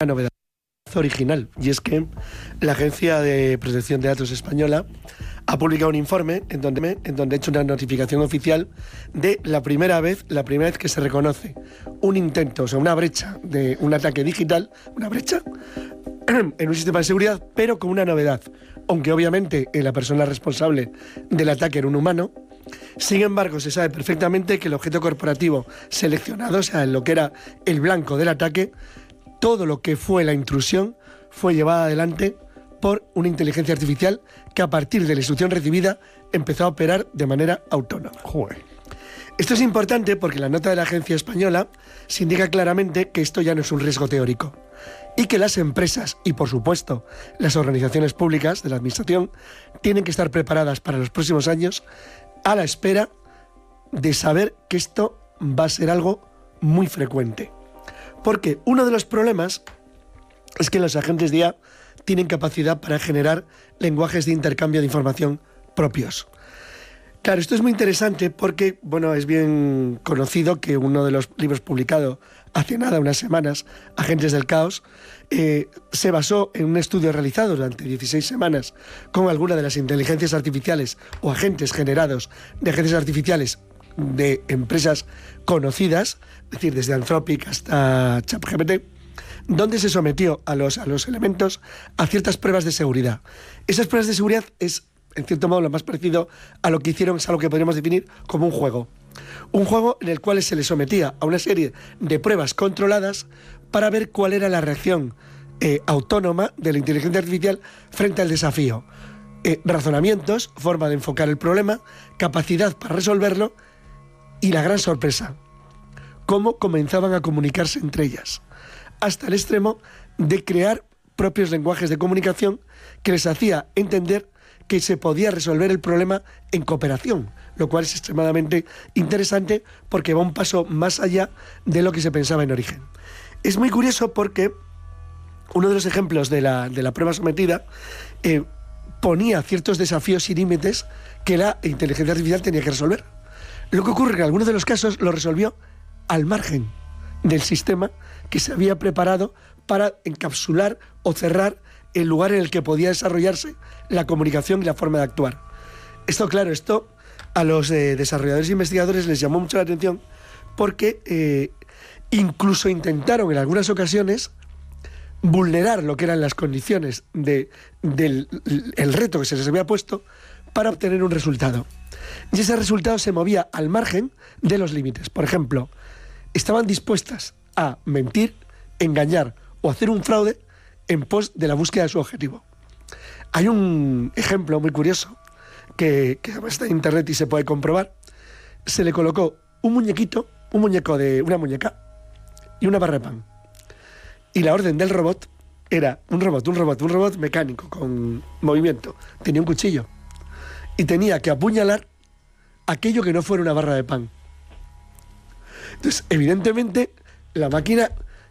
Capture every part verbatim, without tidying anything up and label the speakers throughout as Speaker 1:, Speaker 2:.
Speaker 1: novedad original, y es que la Agencia de Protección de Datos Española ha publicado un informe en donde, en donde ha hecho una notificación oficial de la primera vez, la primera vez que se reconoce un intento, o sea, una brecha de un ataque digital, una brecha en un sistema de seguridad, pero con una novedad. Aunque obviamente la persona responsable del ataque era un humano, sin embargo se sabe perfectamente que el objeto corporativo seleccionado, o sea, lo que era el blanco del ataque, todo lo que fue la intrusión fue llevada adelante por una inteligencia artificial que a partir de la instrucción recibida empezó a operar de manera autónoma.
Speaker 2: Joder.
Speaker 1: Esto es importante porque en la nota de la agencia española se indica claramente que esto ya no es un riesgo teórico y que las empresas y, por supuesto, las organizaciones públicas de la administración tienen que estar preparadas para los próximos años a la espera de saber que esto va a ser algo muy frecuente. Porque uno de los problemas es que los agentes de I A tienen capacidad para generar lenguajes de intercambio de información propios. Claro, esto es muy interesante porque, bueno, es bien conocido que uno de los libros publicados hace nada, unas semanas, Agentes del Caos, eh, se basó en un estudio realizado durante dieciséis semanas con alguna de las inteligencias artificiales o agentes generados de agencias artificiales de empresas conocidas, es decir, desde Anthropic hasta ChatGPT, donde se sometió a los, a los elementos a ciertas pruebas de seguridad. Esas pruebas de seguridad es, en cierto modo, lo más parecido a lo que hicieron, es algo que podríamos definir como un juego. Un juego en el cual se le sometía a una serie de pruebas controladas para ver cuál era la reacción eh, autónoma de la inteligencia artificial frente al desafío. Eh, razonamientos, forma de enfocar el problema, capacidad para resolverlo y la gran sorpresa, cómo comenzaban a comunicarse entre ellas, hasta el extremo de crear propios lenguajes de comunicación que les hacía entender que se podía resolver el problema en cooperación, lo cual es extremadamente interesante porque va un paso más allá de lo que se pensaba en origen. Es muy curioso porque uno de los ejemplos de la, de la prueba sometida eh, ponía ciertos desafíos y límites que la inteligencia artificial tenía que resolver. Lo que ocurre es que en algunos de los casos lo resolvió al margen del sistema que se había preparado para encapsular o cerrar el lugar en el que podía desarrollarse la comunicación y la forma de actuar. Esto, claro, esto a los eh, desarrolladores e investigadores les llamó mucho la atención porque eh, incluso intentaron en algunas ocasiones vulnerar lo que eran las condiciones de, del el reto que se les había puesto para obtener un resultado. Y ese resultado se movía al margen de los límites. Por ejemplo, estaban dispuestas a mentir, engañar o hacer un fraude en pos de la búsqueda de su objetivo. Hay un ejemplo muy curioso que, que además está en internet y se puede comprobar. Se le colocó un muñequito, un muñeco de una muñeca y una barra de pan. Y la orden del robot era un robot, un robot, un robot mecánico con movimiento. Tenía un cuchillo y tenía que apuñalar aquello que no fuera una barra de pan. Entonces, evidentemente, la máquina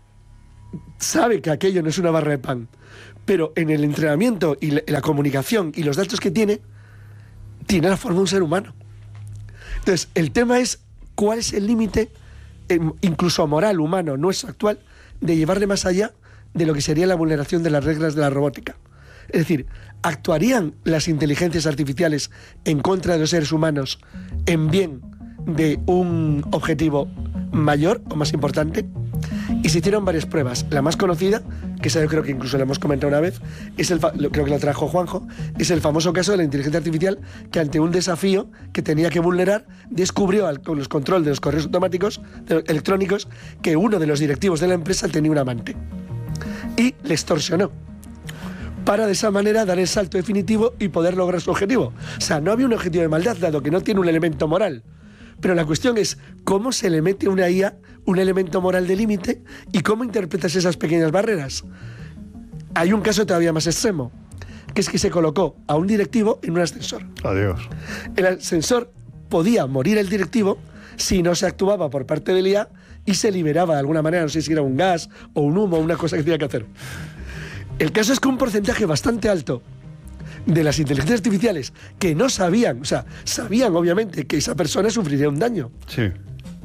Speaker 1: sabe que aquello no es una barra de pan, pero en el entrenamiento y la, la comunicación y los datos que tiene, tiene la forma de un ser humano. Entonces, el tema es cuál es el límite, eh, incluso moral, humano, nuestro actual, de llevarle más allá de lo que sería la vulneración de las reglas de la robótica. Es decir, ¿actuarían las inteligencias artificiales en contra de los seres humanos en bien de un objetivo mayor o más importante? Y se hicieron varias pruebas. La más conocida, que esa yo creo que incluso la hemos comentado una vez, es el fa- creo que la trajo Juanjo, es el famoso caso de la inteligencia artificial que ante un desafío que tenía que vulnerar, descubrió al, con los controles de los correos automáticos de, electrónicos que uno de los directivos de la empresa tenía un amante. Y le extorsionó para de esa manera dar el salto definitivo y poder lograr su objetivo. O sea, no había un objetivo de maldad, dado que no tiene un elemento moral. Pero la cuestión es cómo se le mete a una I A un elemento moral de límite y cómo interpretas esas pequeñas barreras. Hay un caso todavía más extremo, que es que se colocó a un directivo en un ascensor.
Speaker 2: Adiós.
Speaker 1: El ascensor podía morir el directivo si no se actuaba por parte del I A y se liberaba de alguna manera, no sé si era un gas o un humo, una cosa que tenía que hacer. El caso es que un porcentaje bastante alto de las inteligencias artificiales que no sabían, o sea, sabían obviamente que esa persona sufriría un daño.
Speaker 2: Sí.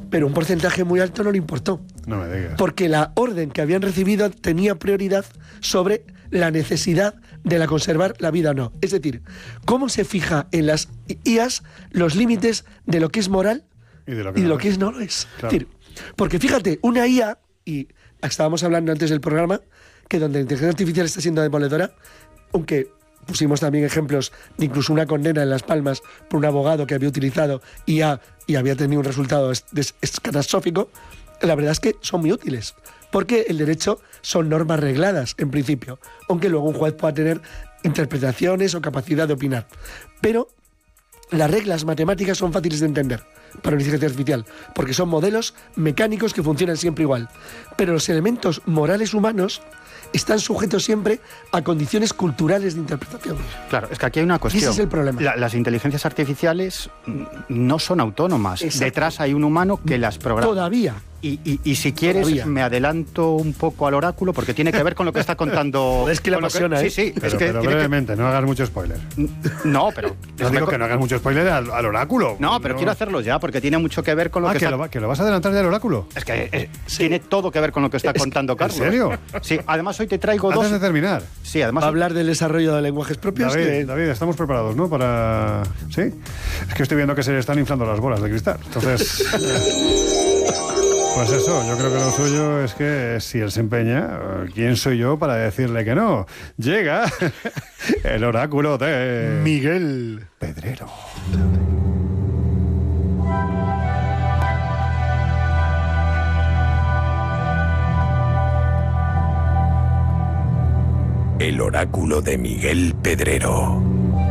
Speaker 1: pero un porcentaje muy alto no le importó.
Speaker 2: No me digas.
Speaker 1: Porque la orden que habían recibido tenía prioridad sobre la necesidad de la conservar la vida o no. Es decir, cómo se fija en las I As los límites de lo que es moral
Speaker 2: y de lo que,
Speaker 1: y de
Speaker 2: no,
Speaker 1: lo que es no lo es.
Speaker 2: Claro.
Speaker 1: Es decir, porque fíjate, una I A, y estábamos hablando antes del programa, que donde la inteligencia artificial está siendo demoledora, aunque pusimos también ejemplos de incluso una condena en Las Palmas por un abogado que había utilizado I A y había tenido un resultado es, es, es catastrófico, la verdad es que son muy útiles, porque el derecho son normas regladas, en principio, aunque luego un juez pueda tener interpretaciones o capacidad de opinar. Pero las reglas matemáticas son fáciles de entender para una inteligencia artificial, porque son modelos mecánicos que funcionan siempre igual. Pero los elementos morales humanos están sujetos siempre a condiciones culturales de interpretación.
Speaker 3: Claro, es que aquí hay una cuestión.
Speaker 1: Y ese es el problema.
Speaker 3: La, las inteligencias artificiales no son autónomas.
Speaker 1: Exacto.
Speaker 3: Detrás hay un humano que las programa.
Speaker 1: Todavía.
Speaker 3: Y, y, y si quieres,
Speaker 1: Todavía.
Speaker 3: me adelanto un poco al oráculo, porque tiene que ver con lo que está contando...
Speaker 1: Es que le apasiona,
Speaker 3: que,
Speaker 1: ¿eh?
Speaker 3: Sí, sí.
Speaker 2: Pero,
Speaker 3: es que
Speaker 2: pero
Speaker 3: tiene
Speaker 2: brevemente, que... no hagas mucho spoiler.
Speaker 3: No, pero...
Speaker 2: No digo que no hagas mucho spoiler al, al oráculo.
Speaker 3: No, pero no. quiero hacerlo ya, porque tiene mucho que ver con lo
Speaker 2: ah,
Speaker 3: que...
Speaker 2: que,
Speaker 3: está...
Speaker 2: lo va, que lo vas a adelantar ya al oráculo.
Speaker 3: Es que eh, sí. tiene todo que ver con lo que está
Speaker 1: es,
Speaker 3: contando Carlos.
Speaker 2: ¿En serio?
Speaker 3: Sí, además hoy te traigo
Speaker 2: Antes
Speaker 3: dos...
Speaker 2: de terminar.
Speaker 3: Sí, además...
Speaker 1: Va a hablar del desarrollo de lenguajes propios.
Speaker 2: David,
Speaker 1: que...
Speaker 2: David, estamos preparados, ¿no? Para... ¿Sí? Es que estoy viendo que se le están inflando las bolas de cristal. Entonces... Pues eso, yo creo que lo suyo es que si él se empeña, ¿quién soy yo para decirle que no? Llega el oráculo de...
Speaker 1: Miguel
Speaker 2: Pedrero.
Speaker 4: El oráculo de Miguel Pedrero.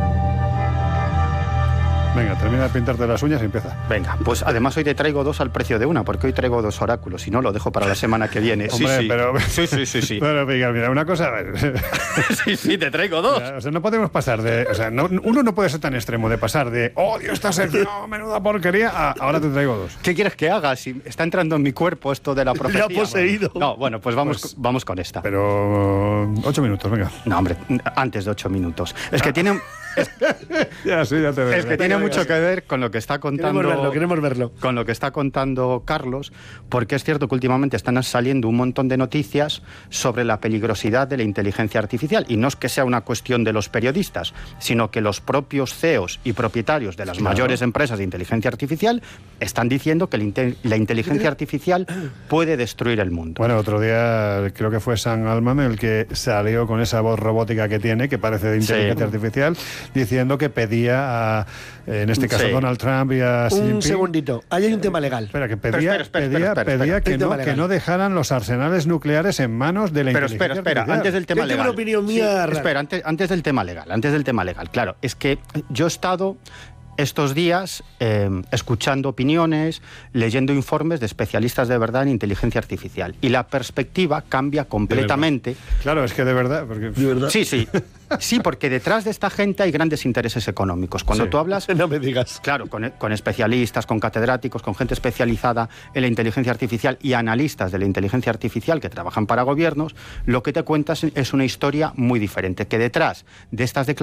Speaker 2: Venga, termina de pintarte las uñas y empieza.
Speaker 3: Venga, pues además hoy te traigo dos al precio de una, porque hoy traigo dos oráculos, si no lo dejo para la semana que viene.
Speaker 2: Hombre,
Speaker 3: sí, sí.
Speaker 2: pero...
Speaker 3: sí, sí, sí, sí.
Speaker 2: Pero, mira, mira, una cosa...
Speaker 3: sí, sí, te traigo dos.
Speaker 2: Mira, o sea, no podemos pasar de... O sea, no, uno no puede ser tan extremo de pasar de odio esta sección, menuda porquería, a ahora te traigo dos.
Speaker 3: ¿Qué quieres que haga? Si está entrando en mi cuerpo esto de la profecía.
Speaker 1: Ya poseído.
Speaker 3: No, bueno, pues vamos,
Speaker 2: Pues,
Speaker 3: vamos con esta.
Speaker 2: Pero... Ocho minutos, venga.
Speaker 3: No, hombre, antes de ocho minutos. Es que tiene... Es,
Speaker 2: ya, sí, ya te veo.
Speaker 3: es que tiene mucho que ver con lo que está contando...
Speaker 1: Queremos verlo, queremos verlo.
Speaker 3: Con lo que está contando Carlos, porque es cierto que últimamente están saliendo un montón de noticias sobre la peligrosidad de la inteligencia artificial. Y no es que sea una cuestión de los periodistas, sino que los propios C E Os y propietarios de las claro. mayores empresas de inteligencia artificial están diciendo que la, inte la inteligencia artificial puede destruir el mundo.
Speaker 2: Bueno, otro día creo que fue Sam Altman el que salió con esa voz robótica que tiene, que parece de inteligencia sí. artificial, diciendo que pedía a, en este caso, sí. Donald Trump y a Xi Jinping...
Speaker 1: Un segundito, ahí hay un tema legal.
Speaker 2: Espera, que pedía,
Speaker 3: espera, espera,
Speaker 2: pedía,
Speaker 3: espera, espera,
Speaker 2: pedía
Speaker 3: espera,
Speaker 2: que, no, que no dejaran los arsenales nucleares en manos de la
Speaker 3: pero
Speaker 2: inteligencia
Speaker 3: espera, espera,
Speaker 2: artificial.
Speaker 3: antes del tema
Speaker 1: Yo
Speaker 3: legal.
Speaker 1: tengo una opinión mía
Speaker 3: sí, espera, antes, antes del tema legal, antes del tema legal. Claro, es que yo he estado... estos días eh, escuchando opiniones, leyendo informes de especialistas de verdad en inteligencia artificial. Y la perspectiva cambia completamente.
Speaker 2: Claro, es que de verdad... Porque...
Speaker 1: ¿De verdad?
Speaker 3: Sí, sí. Sí, porque detrás de esta gente hay grandes intereses económicos. Cuando
Speaker 2: sí.
Speaker 3: tú hablas...
Speaker 1: No me digas.
Speaker 3: Claro, con, con especialistas, con catedráticos, con gente especializada en la inteligencia artificial y analistas de la inteligencia artificial que trabajan para gobiernos, lo que te cuentas es una historia muy diferente. Que detrás de estas declaraciones